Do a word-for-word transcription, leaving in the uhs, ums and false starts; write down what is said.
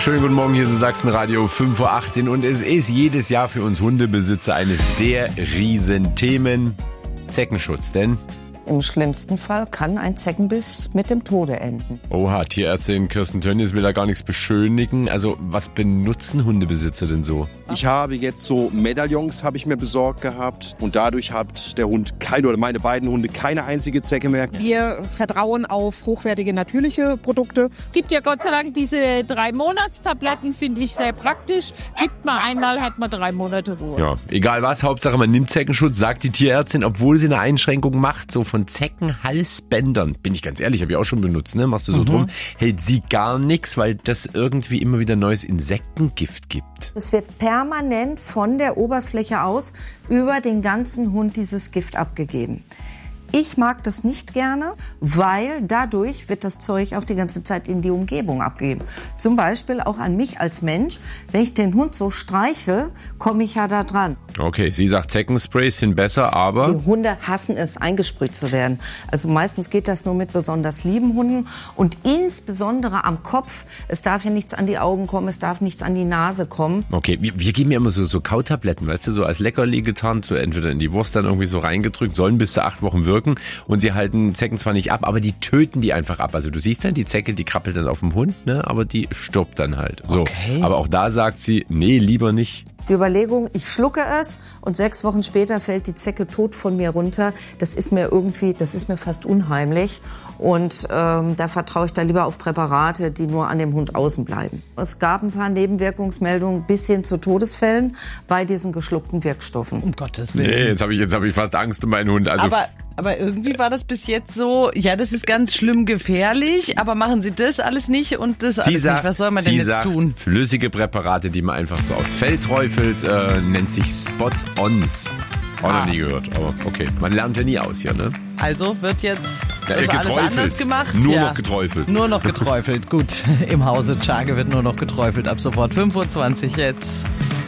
Schönen guten Morgen, hier ist Sachsenradio fünf Uhr achtzehn und es ist jedes Jahr für uns Hundebesitzer eines der Riesenthemen Zeckenschutz, denn im schlimmsten Fall kann ein Zeckenbiss mit dem Tode enden. Oha, Tierärztin Kirsten Tönnies will da gar nichts beschönigen. Also was benutzen Hundebesitzer denn so? Ich habe jetzt so Medaillons habe ich mir besorgt gehabt und dadurch hat der Hund keine oder meine beiden Hunde keine einzige Zecke mehr. Wir vertrauen auf hochwertige natürliche Produkte. Gibt ja Gott sei Dank diese drei Monatstabletten, finde ich sehr praktisch. Gibt man einmal, hat man drei Monate Ruhe. Ja, egal was, Hauptsache man nimmt Zeckenschutz, sagt die Tierärztin, obwohl sie eine Einschränkung macht, so von Zeckenhalsbändern, bin ich ganz ehrlich, habe ich auch schon benutzt, ne? Machst du so mhm. drum, hält sie gar nichts, weil das irgendwie immer wieder neues Insektengift gibt. Es wird permanent von der Oberfläche aus über den ganzen Hund dieses Gift abgegeben. Ich mag das nicht gerne, weil dadurch wird das Zeug auch die ganze Zeit in die Umgebung abgegeben. Zum Beispiel auch an mich als Mensch. Wenn ich den Hund so streichel, komme ich ja da dran. Okay, sie sagt, Zeckensprays sind besser, aber... Die Hunde hassen es, eingesprüht zu werden. Also meistens geht das nur mit besonders lieben Hunden und insbesondere am Kopf. Es darf ja nichts an die Augen kommen, es darf nichts an die Nase kommen. Okay, wir, wir geben ja immer so, so Kautabletten, weißt du, so als Leckerli getarnt, so entweder in die Wurst dann irgendwie so reingedrückt, sollen bis zu acht Wochen wirken. Und sie halten Zecken zwar nicht ab, aber die töten die einfach ab. Also du siehst dann, die Zecke, die krabbelt dann auf dem Hund, ne? Aber die stirbt dann halt. So. Okay. Aber auch da sagt sie, nee, lieber nicht. Die Überlegung, ich schlucke es und sechs Wochen später fällt die Zecke tot von mir runter. Das ist mir irgendwie, das ist mir fast unheimlich. Und ähm, da vertraue ich dann lieber auf Präparate, die nur an dem Hund außen bleiben. Es gab ein paar Nebenwirkungsmeldungen bis hin zu Todesfällen bei diesen geschluckten Wirkstoffen. Um Gottes Willen. Nee, jetzt habe ich, jetzt hab ich fast Angst um meinen Hund. Also aber, aber irgendwie war das bis jetzt so, ja, das ist ganz schlimm gefährlich, aber machen Sie das alles nicht und das sie alles sagt, nicht. Was soll man sie denn jetzt sagt, tun? Flüssige Präparate, die man einfach so aufs Fell träufelt, äh, nennt sich Spot-Ons. Auch Ah. noch nie gehört, aber okay. Man lernt ja nie aus hier, ne? Also wird jetzt Ja, also alles geträufelt. anders gemacht? Nur ja. noch geträufelt. Nur noch geträufelt. Gut, im Hause Tschage wird nur noch geträufelt ab sofort. fünf Uhr zwanzig jetzt.